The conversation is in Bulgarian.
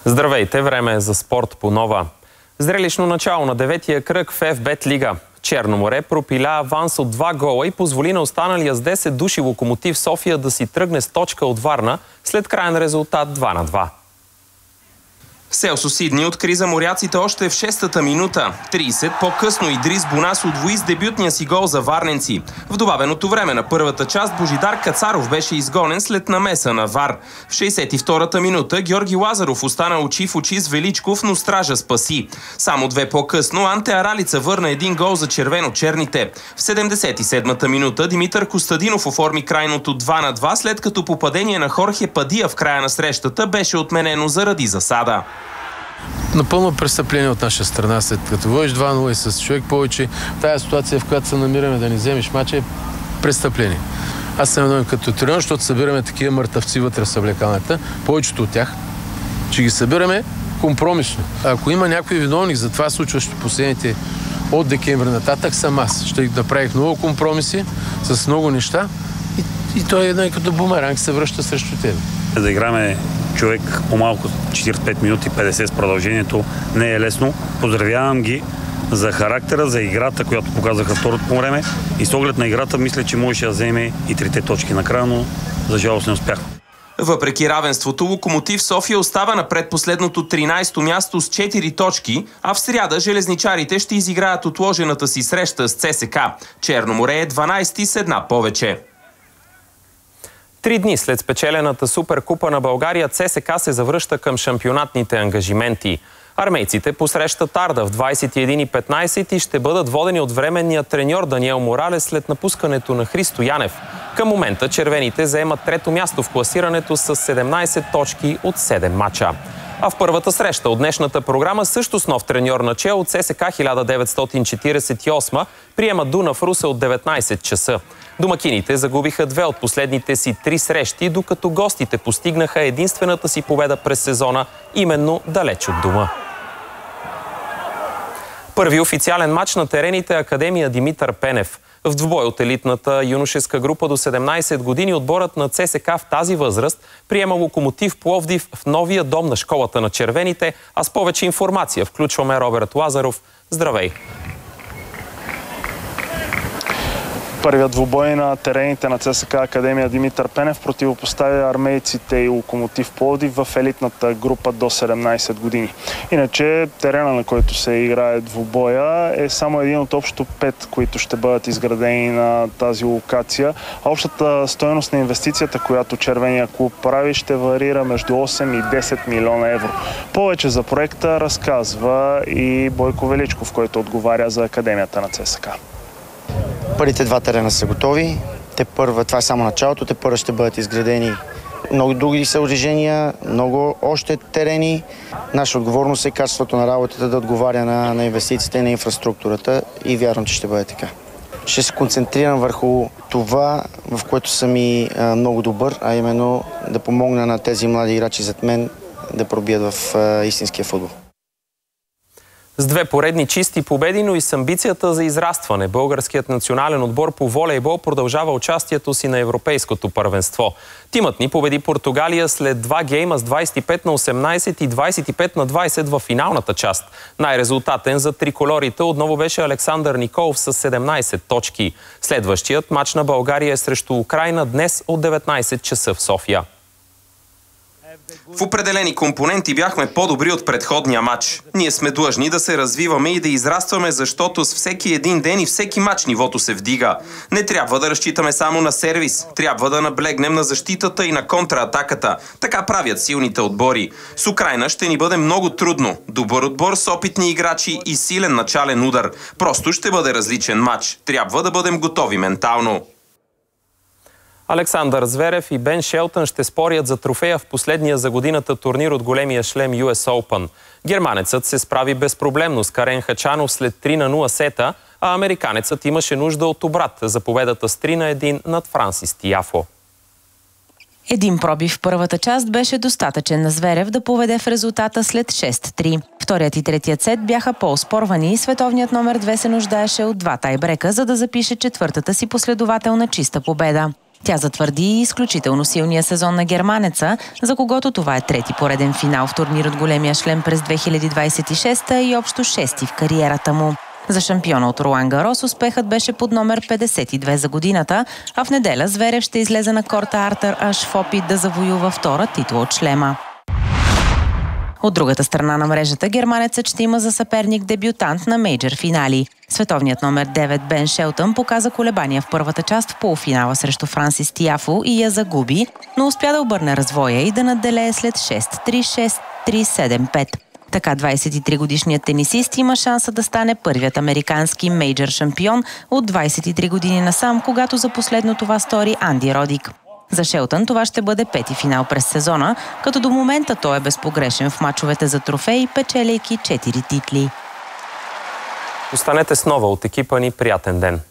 Здравейте, време е за спорт по Нова. Зрелищно начало на 9-тия кръг в FBET Лига. Черно море пропиля аванс от 2 гола и позволи на останалия с 10 души Локомотив София да си тръгне с точка от Варна след краен резултат 2-2. Селсо Сидни откри за моряците още в 6-та минута. 30 по-късно Идрис Бонас удвои с дебютния си гол за варненци. В добавеното време на първата част Божидар Кацаров беше изгонен след намеса на ВАР. В 62-та минута Георги Лазаров остана очи в очи с Величков, но стража спаси. Само 2 по-късно Анте Аралица върна един гол за червено-черните. В 77-та минута Димитър Костадинов оформи крайното 2-2, след като попадение на Хорхе Падия в края на срещата беше отменено заради засада. Напълно престъпление от наша страна, след като водиш 2-0 и с човек повече. В тази ситуация, в която се намираме да ни вземеш мача, е престъпление. Аз се надявам като треньор, защото събираме такива мъртъвци вътре в съблекалната, повечето от тях, че ги събираме компромисно. Ако има някой виновник за това случващо последните от декември нататък, съм аз. Ще направих много компромиси с много неща и той е като бумеранг се връща срещу тебе. Да играме човек по-малко 45 минути 50 с продължението не е лесно. Поздравявам ги за характера, за играта, която показаха второто по време. И с оглед на играта мисля, че можеше да вземе и 3 точки накрая, но за жалост не успях. Въпреки равенството, Локомотив София остава на предпоследното 13-то място с 4 точки, а в сряда железничарите ще изиграят отложената си среща с ЦСКА. Черно море е 12-ти с една повече. 3 дни след спечелената Суперкупа на България, ЦСКА се завръща към шампионатните ангажименти. Армейците посрещат Арда в 21:15 и ще бъдат водени от временния треньор Даниел Моралес след напускането на Христо Янев. Към момента червените заемат 3-то място в класирането с 17 точки от 7 мача. А в първата среща от днешната програма също с нов треньор начело ЦСКА 1948 приема Дунав Русе от 19 часа. Домакините загубиха 2 от последните си 3 срещи, докато гостите постигнаха единствената си победа през сезона, именно далеч от дома. Първи официален матч на терените Академия Димитър Пенев. В двубой от елитната юношеска група до 17 години отборът на ЦСКА в тази възраст приема Локомотив Пловдив в новия дом на школата на червените, а с повече информация включваме Роберт Лазаров. Здравей! Първият двубой на терените на ЦСКА Академия Димитър Пенев противопоставя армейците и Локомотив Пловдив в елитната група до 17 години. Иначе терена, на който се играе двубоя, е само един от общо 5, които ще бъдат изградени на тази локация. Общата стойност на инвестицията, която червения клуб прави, ще варира между 8 и 10 милиона евро. Повече за проекта разказва и Бойко Величков, който отговаря за Академията на ЦСКА. Първите 2 терена са готови. Това е само началото. Те първо ще бъдат изградени много други съоръжения, много още терени. Наша отговорност е качеството на работата да отговаря на инвестициите и на инфраструктурата и вярвам, че ще бъде така. Ще се концентрирам върху това, в което съм и много добър, а именно да помогна на тези млади играчи зад мен да пробият в истинския футбол. С 2 поредни чисти победи, но и с амбицията за израстване, българският национален отбор по волейбол продължава участието си на европейското първенство. Тимът ни победи Португалия след 2 гейма с 25-18 и 25-20 в финалната част. Най-резултатен за триколорите отново беше Александър Николов с 17 точки. Следващият мач на България е срещу Украйна днес от 19 часа в София. В определени компоненти бяхме по-добри от предходния матч. Ние сме длъжни да се развиваме и да израстваме, защото с всеки един ден и всеки матч нивото се вдига. Не трябва да разчитаме само на сервис. Трябва да наблегнем на защитата и на контратаката. Така правят силните отбори. С Украйна ще ни бъде много трудно. Добър отбор с опитни играчи и силен начален удар. Просто ще бъде различен матч. Трябва да бъдем готови ментално. Александър Зверев и Бен Шелтън ще спорят за трофея в последния за годината турнир от големия шлем US Open. Германецът се справи безпроблемно с Карен Хачанов след 3-0 сета, а американецът имаше нужда от обрат за победата с 3-1 над Франсис Тиафо. Един пробив в първата част беше достатъчен на Зверев да поведе в резултата след 6-3. Вторият и третият сет бяха по-оспорвани и световният номер 2 се нуждаеше от 2 тайбрека, за да запише четвъртата си последователна чиста победа. Тя затвърди изключително силния сезон на германеца, за когото това е трети пореден финал в турнир от големия шлем през 2026 и общо 6-ти в кариерата му. За шампиона от Ролан Гарос успехът беше под номер 52 за годината, а в неделя Зверев ще излезе на корта Артър Аш в опит да завоюва втора титла от шлема. От другата страна на мрежата германецът ще има за съперник дебютант на мейджър финали. Световният номер 9 Бен Шелтън показа колебания в първата част в полуфинала срещу Франсис Тиафо и я загуби, но успя да обърне развоя и да надделее след 6-3, 6-3, 7-5. Така 23-годишният тенисист има шанса да стане първият американски мейджър шампион от 23 години насам, когато за последно това стори Анди Родик. За Шелтън това ще бъде пети финал през сезона, като до момента той е безпогрешен в мачовете за трофеи, печелейки 4 титли. Останете с нова от екипа ни. Приятен ден!